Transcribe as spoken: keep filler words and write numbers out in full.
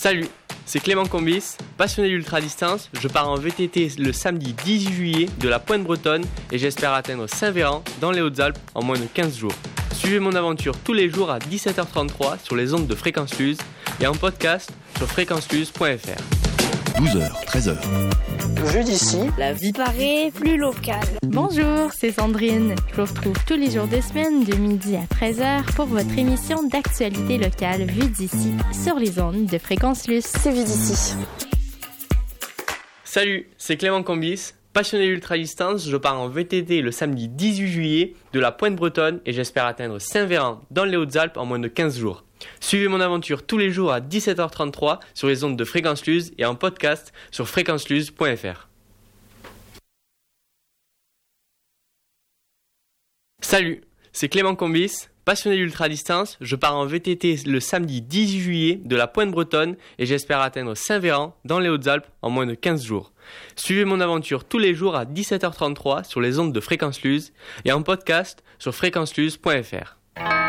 Salut, c'est Clément Combis, passionné d'ultra-distance. Je pars en V T T le samedi dix-huit juillet de la Pointe Bretonne et j'espère atteindre Saint-Véran dans les Hautes-Alpes en moins de quinze jours. Suivez mon aventure tous les jours à dix-sept heures trente-trois sur les ondes de Fréquence Luz et en podcast sur fréquence luz point f r. douze heures, treize heures. Vue d'ici, la vie paraît plus locale. Bonjour, c'est Sandrine. Je vous retrouve tous les jours de semaine de midi à treize heures pour votre émission d'actualité locale Vue d'ici sur les ondes de Fréquence Luz. C'est Vue d'ici. Salut, c'est Clément Combis, passionné d'ultra-distance. Je pars en V T T le samedi dix-huit juillet de la Pointe Bretonne et j'espère atteindre Saint-Véran dans les Hautes-Alpes en moins de quinze jours. Suivez mon aventure tous les jours à dix-sept heures trente-trois sur les ondes de Fréquence Luz et en podcast sur fréquence luz point f r. Salut, c'est Clément Combis, passionné d'ultra-distance. Je pars en V T T le samedi dix-huit juillet de la Pointe Bretonne et j'espère atteindre Saint-Véran dans les Hautes-Alpes en moins de quinze jours. Suivez mon aventure tous les jours à dix-sept heures trente-trois sur les ondes de Fréquence Luz et en podcast sur fréquence luz point f r.